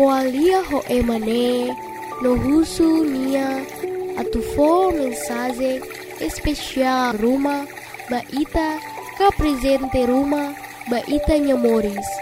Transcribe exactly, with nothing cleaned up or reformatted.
koalia ho emane no husu nia atufo mensaje especial Ruma ba ita ka presente Ruma ba ita nyamoris.